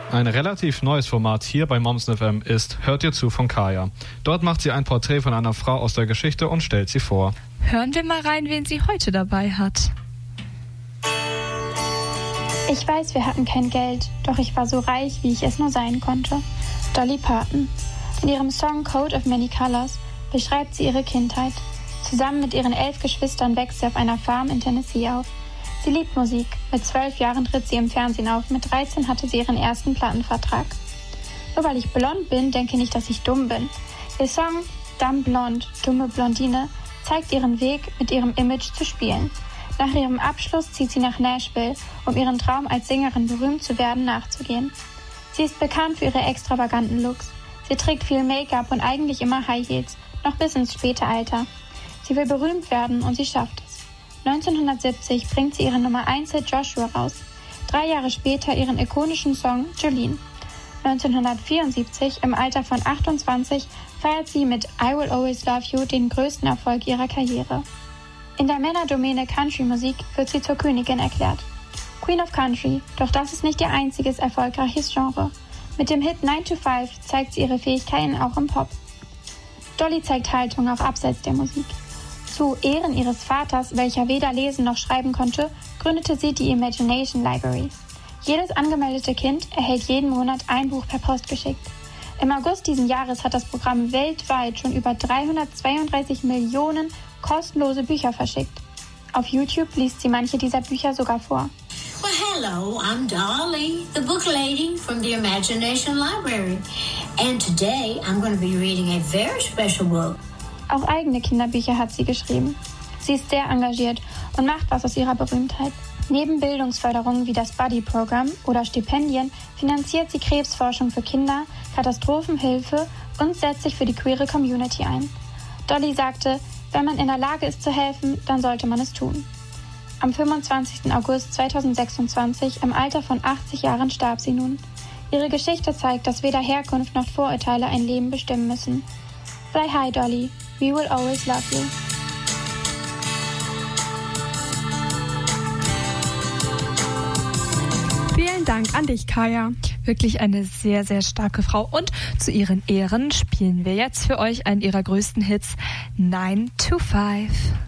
Ein relativ neues Format hier bei Moms FM ist Hört ihr zu von Kaya. Dort macht sie ein Porträt von einer Frau aus der Geschichte und stellt sie vor. Hören wir mal rein, wen sie heute dabei hat. Ich weiß, wir hatten kein Geld, doch ich war so reich, wie ich es nur sein konnte. Dolly Parton. In ihrem Song Coat of Many Colors beschreibt sie ihre Kindheit. Zusammen mit ihren 11 Geschwistern wächst sie auf einer Farm in Tennessee auf. Sie liebt Musik. Mit 12 Jahren tritt sie im Fernsehen auf. Mit 13 hatte sie ihren ersten Plattenvertrag. Nur weil ich blond bin, denke nicht, dass ich dumm bin. Ihr Song Dumb Blonde, dumme Blondine, zeigt ihren Weg, mit ihrem Image zu spielen. Nach ihrem Abschluss zieht sie nach Nashville, um ihren Traum als Sängerin berühmt zu werden nachzugehen. Sie ist bekannt für ihre extravaganten Looks. Sie trägt viel Make-up und eigentlich immer High Heels, noch bis ins späte Alter. Sie will berühmt werden und sie schafft es. 1970 bringt sie ihren Nummer 1-Hit Joshua raus. 3 Jahre später ihren ikonischen Song Jolene. 1974, im Alter von 28, feiert sie mit I Will Always Love You den größten Erfolg ihrer Karriere. In der Männerdomäne Country-Musik wird sie zur Königin erklärt. Queen of Country, doch das ist nicht ihr einziges erfolgreiches Genre. Mit dem Hit 9 to 5 zeigt sie ihre Fähigkeiten auch im Pop. Dolly zeigt Haltung auch abseits der Musik. Zu Ehren ihres Vaters, welcher weder lesen noch schreiben konnte, gründete sie die Imagination Library. Jedes angemeldete Kind erhält jeden Monat ein Buch per Post geschickt. Im August diesen Jahres hat das Programm weltweit schon über 332 Millionen kostenlose Bücher verschickt. Auf YouTube liest sie manche dieser Bücher sogar vor. Well, hello, I'm Dolly, the book lady from the Imagination Library. And today I'm going to be reading a very special book. Auch eigene Kinderbücher hat sie geschrieben. Sie ist sehr engagiert und macht was aus ihrer Berühmtheit. Neben Bildungsförderungen wie das Buddy-Programm oder Stipendien finanziert sie Krebsforschung für Kinder, Katastrophenhilfe und setzt sich für die queere Community ein. Dolly sagte, wenn man in der Lage ist zu helfen, dann sollte man es tun. Am 25. August 2026, im Alter von 80 Jahren, starb sie nun. Ihre Geschichte zeigt, dass weder Herkunft noch Vorurteile ein Leben bestimmen müssen. Fly high, Dolly. We will always love you. Vielen Dank an dich, Kaya. Wirklich eine sehr, sehr starke Frau. Und zu ihren Ehren spielen wir jetzt für euch einen ihrer größten Hits, 9 to 5.